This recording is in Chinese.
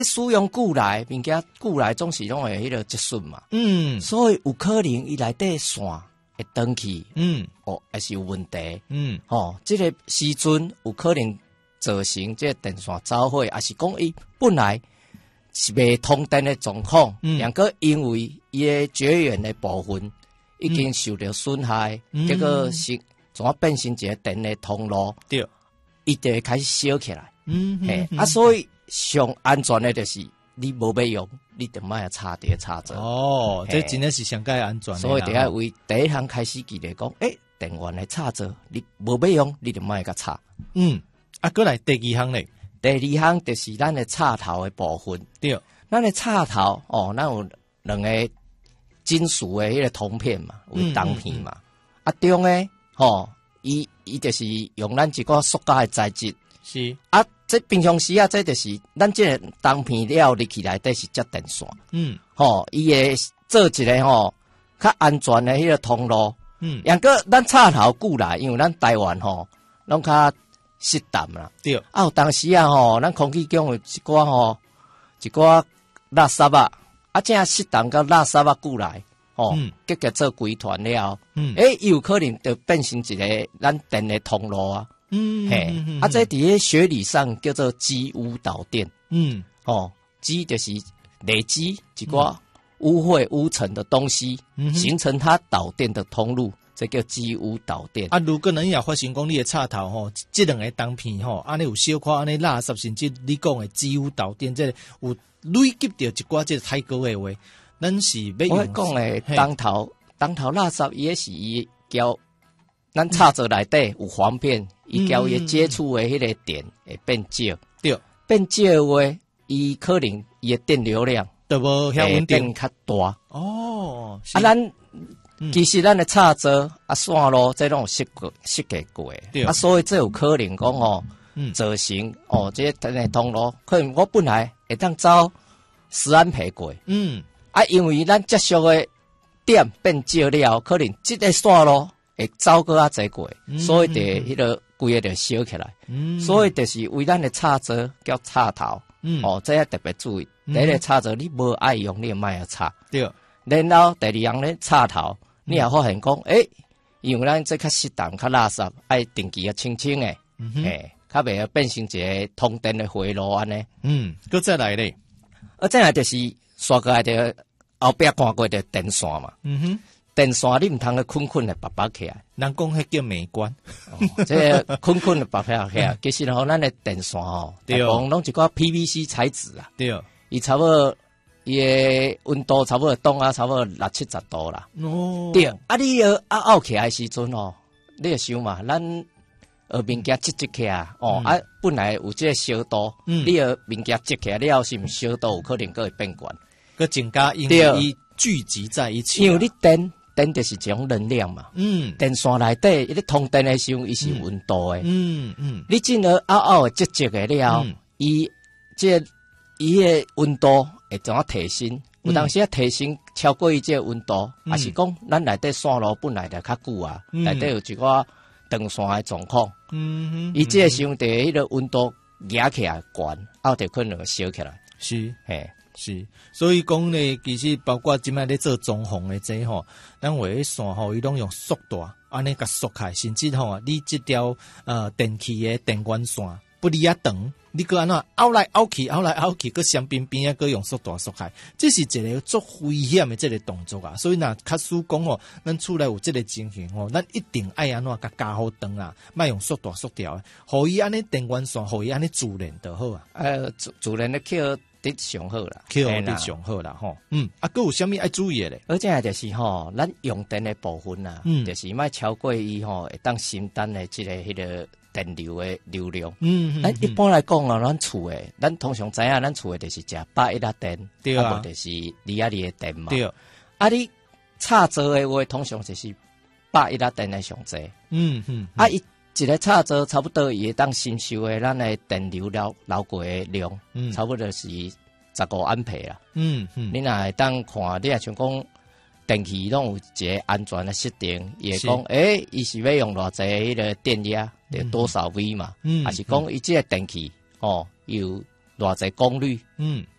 使用久来，物件久来总是拢会迄个积损嘛。所以有可能伊内底线会断去。还是有问题。这个时阵有可能造成这个电线走火，还是讲伊本来是未通电的状况，两个因为伊的绝缘的部分已经受到损害，结果是怎变成一个电的通路，对，伊就会开始烧起来。所以上安全的就是你无要用，你就莫插电插座。 这真的是上界安全的。 所以第一为第一项开始记得讲，电源的插座你无要用，你就莫甲插。 过来第二项咧。 第二项就是咱的插头的部分，对，咱的插头咱有两个金属的迄个铜片嘛，有铜片嘛，中的伊就是用咱一个塑胶的材质，是这平常时这就是咱这个铜片了入去内底是接电线，伊会做一个较安全的迄个通路，杨个咱插头久来，因为咱台湾拢较湿淡啦，对。有当时咱空气中有一寡垃圾正湿淡甲垃圾久来，结果做规团了，伊有可能就变成一个咱电的通路啊。这伫咧学理上叫做积污导电。积就是累积一寡污秽污尘的东西，形成它导电的通路。这叫积污导电。 如果能也发生讲你的插头这两个铜片安尼有小可安尼垃圾，甚至你讲的积污导电，这有累积到一寡这太高的话，咱是要用。 我讲的当头垃圾也是伊交咱插座内底有簧片，伊交伊接触的迄个电会变少，对，变少的话，伊可能伊的电流量就无遐稳定， 变较大。咱。其实咱的插座线路这种设计过的，所以这有可能讲造成这电的通路，可能我本来会当走10安培过，因为咱接触的点变少了，可能这个线路会走过济过，所以就迄个规个就烧起来，所以就是为咱的插座叫插头，这要特别注意，第一个插座你无爱用，你莫要插，对，然后第二样咧插头。你也发现讲，因为咱这较湿淡、较垃圾，爱定期清清诶，较袂变成一个通电的回路安尼。 搁再来咧， 再来就是刷过来的后壁看过的电线嘛。电线你毋通去捆的拔起来， 人讲迄叫美观。 这捆的拔起来，其实咱的电线对，讲拢一个 PVC 材质啊，对，伊差不多。伊的温度差不多冻差不多60-70度啦。对，你拗起来的时阵你就想嘛，咱物件积起来本来有这个烧度，你物件积起来了，是毋烧度有可能会变悬， 佮增加因为聚集在一起。 因为你电就是一种能量嘛，电线内底你通电的时候，伊是温度的，你进而拗的积的了，伊的温度。会怎样提升？有当时提升超过伊这个温度，还是讲咱内底线路本来就较久啊，内底有一个断线的状况。伊这个时候伫迄个温度压起来悬，就可能会烧起来。 是，所以讲呢，其实包括即摆咧做装潢的这咱话迄线伊拢用缩大，安尼甲缩开，甚至你这条电器的电源线不离长。你搁安怎凹来凹去，搁相边边搁用缩大缩开，这是一个足危险的这个动作啊！所以若假使讲咱厝内有这个情形咱一定爱安怎甲加好灯啊，莫用缩大缩掉的，互伊安尼电源线，互伊安尼自然就好啊。 自然的扣得上好啦， 扣得上好啦吼。搁有啥物爱注意的咧？ 而且就是咱用电的部分啊，就是莫超过伊会当承担的这个迄个。电流的流量，咱一般来讲咱厝的，咱通常知影，咱厝的就是食800瓦电，对啊，无就是200的电嘛，对。你插座的话，通常就是800瓦电的上济，伊一个插座差不多伊会当承受的咱的电流流过的量，差不多是15安培啦，你若会当看，你也像讲。电器拢有一个安全的设定，伊会讲，伊是要用偌济迄个电压，得多少 V 嘛？还是讲伊这个电器有偌济功率， 嗯